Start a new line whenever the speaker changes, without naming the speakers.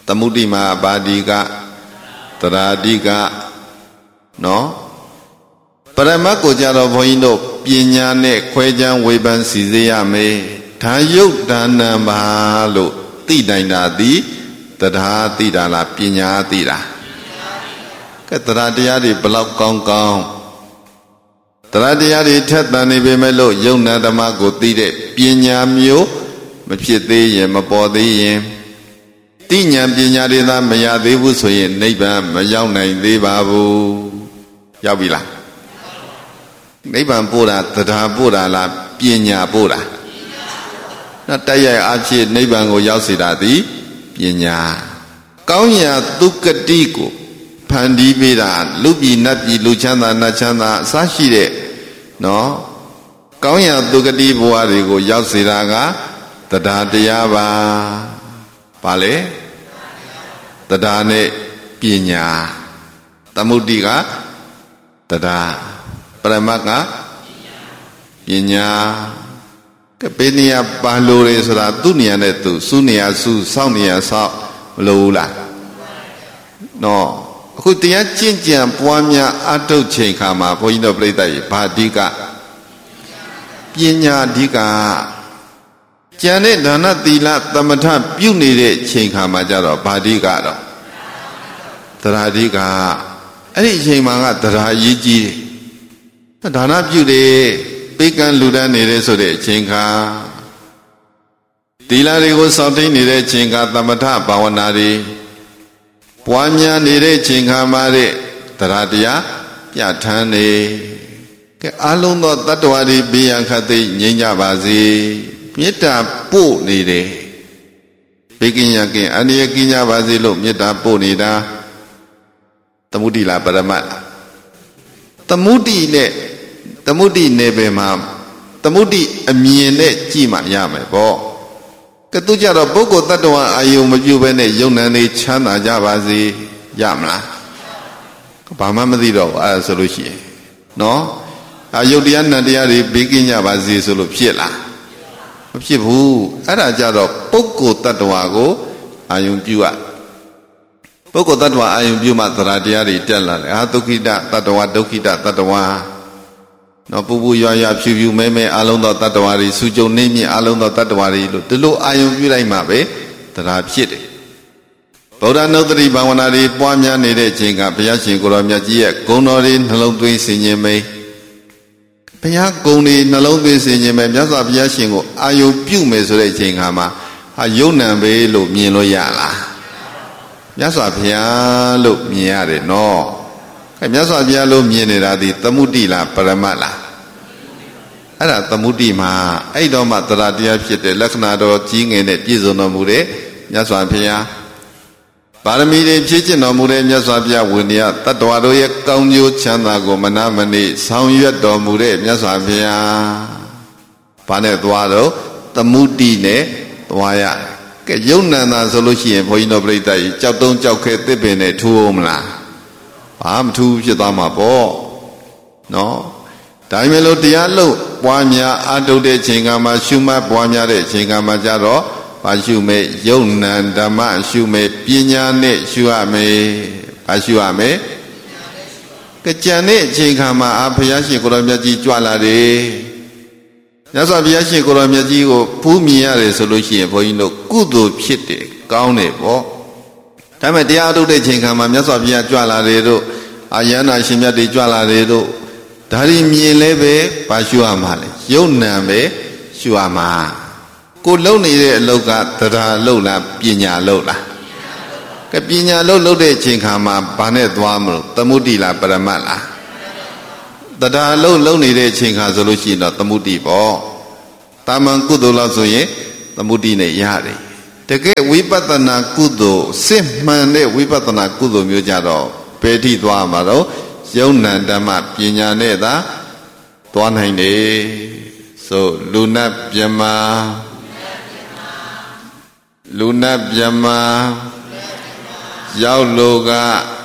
သမုဒိမှာပါတိကတရာတိကနော်ပရမတ်ကိုကြတော့ဘုန်းကြီးတို့ပညာနဲ့ခွဲခြားဝေဖန်စီစေရမယ်ဒါယုတ်ဒါနံပါလို့သိနိုင်တာသည်တရားသိတာလားပညာသိတာကဲတရားတရားတွေဘလောက်ကောင်းကောင်းတရားတရားတွေထက်သန်နေပေမဲ့လို့ယုံနာဓမ္မကိုသိတဲ့ပညာမျိုးမဖြစ်သေးရင်မပေါ်သေးရင်သိဉာဏ်ပညာတွေသာမရသေးဘူးဆိုရင်နိဗ္ဗာန်မရောက်နိုင်သေးပါဘူးရောက်ပြီလားနိဗ္ဗာန်ပို့တာတရားပို့တာလားပညာပို့တာနော်တိုက်ရိုက်အဖြစ်နိဗ္ဗာန်ကိုရောက်စေတာသည်ပညာကောင်းရာသုကတိကိုဖန်တီးပေးတာလူပြည်နတ်ပြည်လူချမ်းသာနတ်ချမ်းသာအစရှိတဲ့နော်ကောင်းရာသုကတိဘဝတွေကိုရောက်စေတာကတရားတရားပါဘာလဲတရားနဲ့ပညာသမုဒိကတရားပရမတ်ကပညာကပေနေရပါလို့လေဆိုတာသူ့နေရာနဲ့သူစုနေရာစုစောင့်နေရာစောင့်မလို့ဘူးလားနော်အခုတရားကျင့်ကြံပွားများအထုတ်ချိန်ခါမှာဘုန်းကြီးတို့ပြိဿကြီးဘာအဓိကပညာအဓိကကျန်တဲ့ဒါနသီလသမထပြုနေတဲ့ချိန်ခါမှာကြတော့ဘာအဓိကတော့တရားအဓိကအဲ့ဒီအချိန်မှာကတရားအရေးကြီးတယ်ဒါနပြုတယ်ပိကံလူတန်းနေတဲ့ဆိုတဲ့အချိန်ခါသီလတွေကိုစောင့်သိနေတဲ့ချိန်ခါသမထဘာဝနာတွေပွားများနေတဲ့ချိန်ခါမှာတဲ့တရားတရားပြဋ္ဌာန်းနေကဲအလုံးသောတတ္တဝါတွေဘေးရန်ခတ်သိငြိမ်းကြပါစေမေတ္တာပို့နေတယ်ဘေးကင်းရကင်းအန္တရာယ်ကင်းကြပါစေလို့မေတ္တာပို့နေတာသမုဒိလားပရမတ်လားသမုဒိနဲ့သမုဒိနယ်ပယ်မှာသမုဒိအမြင်နဲ့ကြည့်မှရမယ်ပေါ့ကဲသူကြတော့ပုဂ္ဂိုလ်တ attva အာယုံမပြုဘဲနဲ့ယုံနံလေးချမ်းသာကြပါစေရမလားဘာမှမသိတော့ဘူးအဲ့ဒါဆိုလို့ရှိရင်နော်အာယုတ်တရားနံတရားတွေဘေးကင်းကြပါစေဆိုလို့ဖြစ်လားမဖြစ်ဘူးအဲ့ဒါကြတော့ပုဂ္ဂိုလ်တ attva ကိုအာယုံပြုရပုဂ္ဂိုလ်တ attva အာယုံပြုမှသရတရားတွေတက်လာတယ်အာဒုက္ခိတ attva ဒုက္ခိတ attvaနော်ပူပူရွာရွာဖြူဖြူမဲမဲအလုံးသောတ attva တွေစူကြုံနေမြင့်အလုံးသောတ attva တွေလို့ဒီလိုအာယုံပြုလိုက်မှပဲတရားဖြစ်တယ်ဗုဒ္ဓနုတ္တိဘာဝနာတွေပွားများနေတဲ့အချိန်ကဘုရားရှင်ကိုရောမြတ်ကြီးရဲ့ဂုဏ်တော်တွေနှလုံးသွင်းဆင်ခြင်မိဘုရားဂုဏ်တွေနှလုံးသွင်းဆင်ခြင်မိမြတ်စွာဘုရားရှင်ကိုအာယုံပြုမယ်ဆိုတဲ့အချိန်ခါမှာဟာယုံနံပဲလို့မြင်လို့ရလားမြတ်စွာဘုရားလို့မြင်ရတယ်နော်အဲမြတ်စွာဘုရားလို့မြင်နေတာဒီသမုဒိလားပရမတ်လားအဲ့ဒါသမုဒိမှာအဲ့တော့မှတရားတရားဖြစ်တဲ့လက္ခဏာတော်ကြီးငယ်နဲ့ပြည့်စုံတော်မူတဲ့မြတ်စွာဘုရားပါရမီတွေဖြည့်ကျင့်တော်မူတဲ့မြတ်စွာဘုရားဝိနည်းတတ္တဝါတို့ရဲ့ကောင်းကျိုးချမ်းသာကိုမနာမနေဆောင်ရွက်တော်မူတဲ့မြတ်စွာဘုရားဘာနဲ့သွားတော့သမုဒိနဲ့သွားရကဲယုံနံသာဆိုလို့ရှိရင်ဘုန်းကြီးတော်ပြိဿကြီးကြောက်တုံးကြောက်ခဲသစ်ပင်နဲ့ထူအောင်မလားဘာမထူးဖြစ်သွားမှာပေါ့နော်ဒါပေမဲ့လို့တရားလို့ပွားများအထုတ်တဲ့ချိန်ကမှရှုမှတ်ပွားများတဲ့ချိန်ကမှကြတော့ဘာရှုမဲ့ယုံနံဓမ္မရှုမဲ့ပညာနဲ့ရှုရမယ်ဘာရှုရမယ်ကြံတဲ့အချိန်ခါမှာဘုရားရှင်ကိုရောမြတ်ကြီးကြွလာတယ်မြတ်စွာဘုရားရှင်ကိုရောမြတ်ကြီးကိုဖူးမြင်ရတယ်ဆိုလို့ရှိရင်ဘုန်းကြီးတို့ကုသိုလ်ဖြစ်တယ်ကောင်းတယ်ပေါ့ဒါပေမဲ့တရားထုတ်တဲ့ချိန်ခါမှာမြတ်စွာဘုရားကြွလာတယ်တို့အာယနာရှင်မြတ်တွေကြွလာတယ်တို့ဒါရီမြင်လဲပဲဘာရှုရမှာလဲယုံနံပဲရှုရမှာကိုလုံနေတဲ့အလောက်ကတရားလုံလားပညာလုံလားကဲပညာလုံတဲ့အချိန်ခါမှာဘာနဲ့သွားမလို့သမုဒိလားပရမတ်လားတရားလုံနေတဲ့အချိန်ခါဆိုလို့ရှိရင်တော့သမုဒိပေါ့တာမန်ကုသိုလ်လို့ဆိုရင်သမုဒိနဲ့ရတယ်တကယ်ဝိပဿနာကုသိုလ်စစ်မှန်တဲ့ဝိပဿနာကုသိုလ်မျိုးကြတော့ဘယ်ထိသွားမှာတော့ယုံနံဓမ္မပညာနဲ့သာသွားနိုင်တယ်ဆိုလူနတ်မြမရောက်လို့က